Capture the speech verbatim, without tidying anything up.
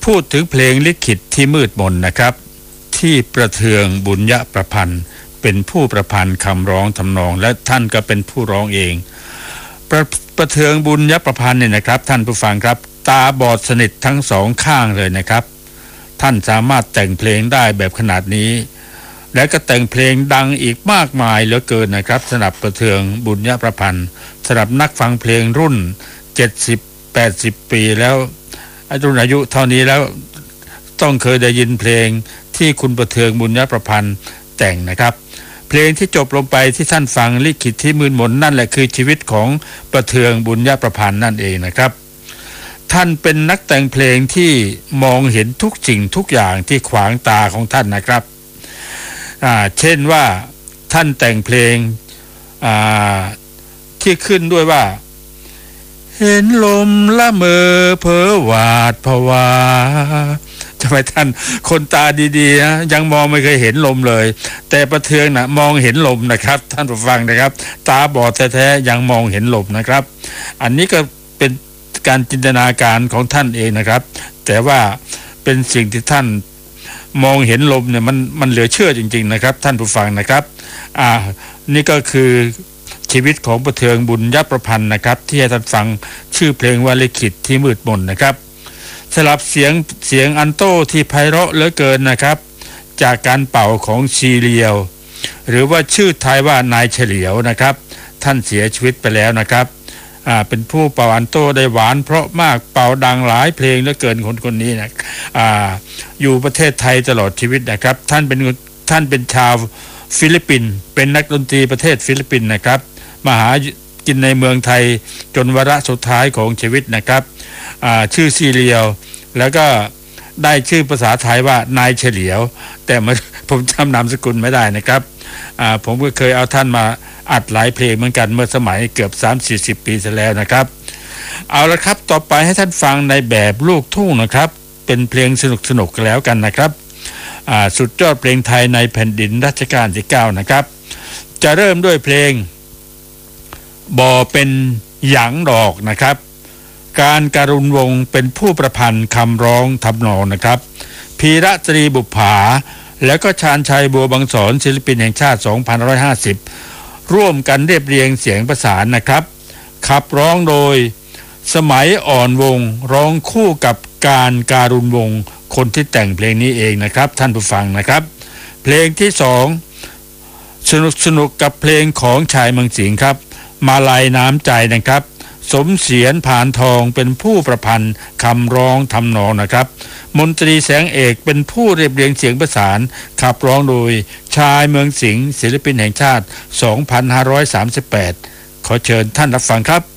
พูดถึงเพลงลิขิตที่มืดมนนะครับที่ประเทืองบุญยประพันธ์เป็นผู้ประพันธ์คำร้องทำนองและท่านก็เป็นผู้ร้องเองประประเทืองบุญยประพันธ์เนี่ยนะครับท่านผู้ฟังครับตาบอดสนิททั้งสองข้างเลยนะครับท่านสามารถแต่งเพลงได้แบบขนาดนี้และก็แต่งเพลงดังอีกมากมายเหลือเกินนะครับสำหรับประเทืองบุญยประพันธ์สำหรับนักฟังเพลงรุ่นเจ็ดสิบ แปดสิบปีแล้วรุ่นอายุเท่านี้แล้วต้องเคยได้ยินเพลงที่คุณประเทืองบุญยประพันธ์แต่งนะครับเพลงที่จบลงไปที่ท่านฟังลิขิตที่มืดมนนั่นแหละคือชีวิตของประเทืองบุญยประพันธ์นั่นเองนะครับท่านเป็นนักแต่งเพลงที่มองเห็นทุกสิ่งทุกอย่างที่ขวางตาของท่านนะครับอ่าเช่นว่าท่านแต่งเพลงอ่าที่ขึ้นด้วยว่าเห็นลมละเมอเพ้อหวาดผวาทำไมท่านคนตาดีๆนะยังมองไม่เคยเห็นลมเลยแต่ประเทืองนะมองเห็นลมนะครับท่านผู้ฟังนะครับตาบอดแท้ๆยังมองเห็นลมนะครับอันนี้ก็เป็นการจินตนาการของท่านเองนะครับแต่ว่าเป็นสิ่งที่ท่านมองเห็นลมเนี่ยมันมันเหลือเชื่อจริงๆนะครับท่านผู้ฟังนะครับอ่านี่ก็คือชีวิตของประเทืองบุญยประพันธ์นะครับที่ให้ท่านฟังชื่อเพลงว่าลิขิตที่มืดมนนะครับสลับเสียงเสียงอันโต้ที่ไพเราะเหลือเกินนะครับจากการเป่าของชีเลียวหรือว่าชื่อไทยว่านายเฉลียวนะครับท่านเสียชีวิตไปแล้วนะครับอ่าเป็นผู้เป่าอันโต้ได้หวานเพราะมากเป่าดังหลายเพลงเหลือเกินคนคนนี้นะอ่าอยู่ประเทศไทยตลอดชีวิตนะครับท่านเป็นท่านเป็นชาวฟิลิปปินส์เป็นนักดนตรีประเทศฟิลิปปินส์นะครับมาหากินในเมืองไทยจนวาระสุดท้ายของชีวิตนะครับชื่อซีเรียลแล้วก็ได้ชื่อภาษาไทยว่านายเฉลียวแต่ผมจำนามสกุลไม่ได้นะครับผมก็เคยเอาท่านมาอัดหลายเพลงเหมือนกันเมื่อสมัยเกือบ สามสี่สิบ ปีซะแล้วนะครับเอาละครับต่อไปให้ท่านฟังในแบบลูกทุ่งนะครับเป็นเพลงสนุกๆกันแล้วกันนะครับสุดยอดเพลงไทยในแผ่นดินรัชกาลที่เก้านะครับจะเริ่มด้วยเพลงบ่เป็นหยังดอกนะครับการการุณวงศ์เป็นผู้ประพันธ์คำร้องทำนองนะครับพีระตรีบุปผาแล้วก็ชาญชัยบัวบางสอนศิลปินแห่งชาติสองพันห้าร้อยห้าสิบร่วมกันเรียบเรียงเสียงประสานนะครับขับร้องโดยสมัยอ่อนวงร้องคู่กับการการุณวงศ์คนที่แต่งเพลงนี้เองนะครับท่านผู้ฟังนะครับเพลงที่สองสนุกสนุกกับเพลงของชายเมืองสิงห์ครับมาลัยน้ำใจนะครับสมเสียรผานทองเป็นผู้ประพันธ์คำร้องทำนองนะครับมนตรีแสงเอกเป็นผู้เรียบเรียงเสียงประสานขับร้องโดยชายเมืองสิงห์ศิลปินแห่งชาติสองพันห้าร้อยสามสิบแปดขอเชิญท่านรับฟังครับ